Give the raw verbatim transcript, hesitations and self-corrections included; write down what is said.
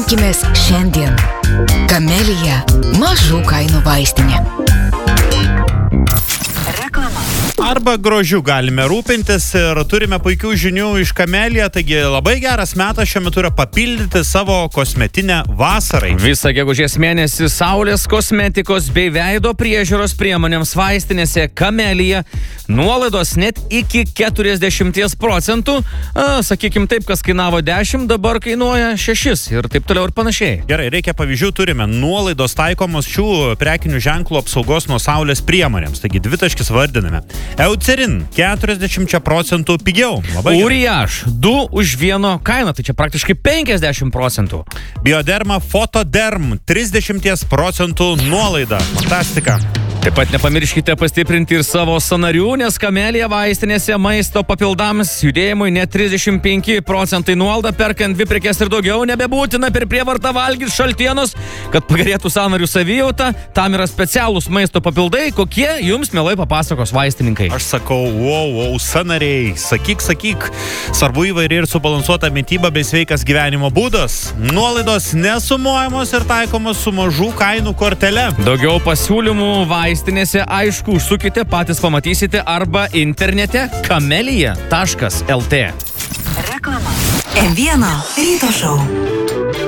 Rinkimės šiandien. Kamelija – mažų kainų vaistinė. Arba grožiu galime rūpintis ir turime puikių žinių iš Kamelija, taigi labai geras metas šiuo metu yra papildyti savo kosmetinę vasarai. Visą gegužės mėnesį saulės kosmetikos bei veido priežiūros priemonėms vaistinėse Kamelija nuolaidos net iki keturiasdešimt procentų. A, sakykim taip, kas kainavo dešimt, dabar kainuoja šešis ir taip toliau ir panašiai. Gerai, reikia pavyzdžių, turime nuolaidos taikomos šių prekinių ženklų apsaugos nuo saulės priemonėms. Taigi dvitaškis vardiname. Eucerin keturiasdešimt procentų pigiau. Labai Uriaž du už vieno kainą, tai čia praktiškai penkiasdešimt procentų. Bioderma Fotoderm trisdešimt procentų nuolaida. Fantastika. Taip pat nepamirškite pastiprinti ir savo sąnarių, nes Kamelija vaistinėse maisto papildams judėjimui net trisdešimt penki procentai nuolaidą, perkant dvi prekes ir daugiau, nebebūtina per prievartą valgyti šaltienos, kad pagerėtų sąnarių savijauta. Tam yra specialūs maisto papildai, kokie jums mielai papasakos vaistininkai. Aš sakau, wow, wow, sąnariai, sakyk, sakyk, svarbu įvairi ir subalansuota mityba bei sveikas gyvenimo būdas. Nuolaidos nesumuojamos ir taikomos su mažų kainų kortele. Daugiau pasiūlymų vaistinėse, aišku, užsukite, patys pamatysite arba internete kamelija taškas lt. Reklama. M vienas ryto šou.